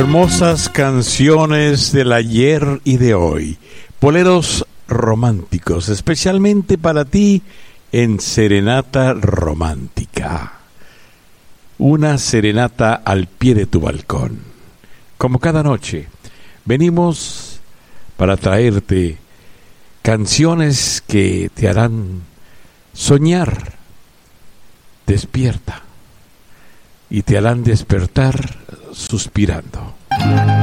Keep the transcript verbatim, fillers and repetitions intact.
Hermosas canciones del ayer y de hoy, boleros románticos, especialmente para ti en Serenata Romántica. Una serenata al pie de tu balcón. Como cada noche, venimos para traerte canciones que te harán soñar despierta y te harán despertar suspirando.